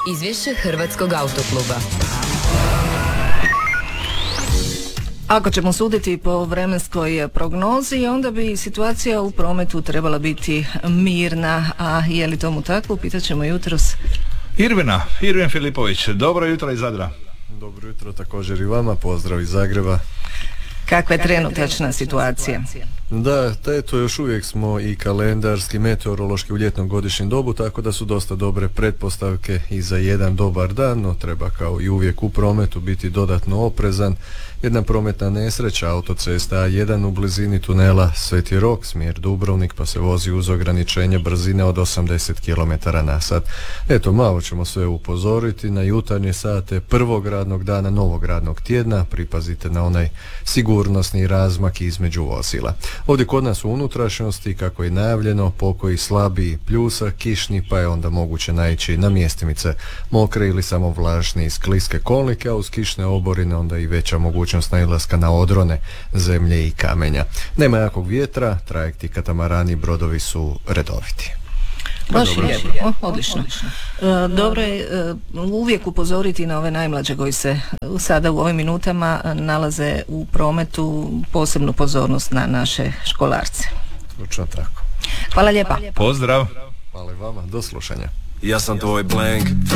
Izvješće Hrvatskog autokluba. Ako ćemo suditi po vremenskoj prognozi, onda bi situacija u prometu trebala biti mirna, a je li tomu tako, pitat ćemo jutros Irvin Filipović. Dobro jutro iz Zadra. Dobro jutro također i vama, pozdrav iz Zagreba. Kakva je trenutačna situacija? Da, eto još uvijek smo i kalendarski, meteorološki u ljetnom godišnjem dobu, tako da su dosta dobre pretpostavke i za jedan dobar dan, no treba kao i uvijek u prometu biti dodatno oprezan. Jedna prometna nesreća, autocesta A1 u blizini tunela Sveti Rok, smjer Dubrovnik, pa se vozi uz ograničenje brzine od 80 km/h. Eto, malo ćemo sve upozoriti na jutarnje sate prvog radnog dana novog radnog tjedna, pripazite na onaj sigurnosni razmak između vozila. Ovdje kod nas u unutrašnjosti, kako je najavljeno, pokoji slabiji pljusak, kišni, pa je onda moguće naići na mjestimice mokre ili samo vlažne i skliske kolnike, a uz kišne oborine onda i veća mogućnost nailaska na odrone zemlje i kamenja. Nema jakog vjetra, trajekti, katamarani, brodovi su redoviti. Baš lijepo, odlično. Dobro je uvijek upozoriti na ove najmlađe koji se sada u ovim minutama nalaze u prometu, posebnu pozornost na naše školarce. Slučno tako. Hvala lijepa. Pozdrav. Hvala i vama, do slušanja. Ja sam tvoj blank,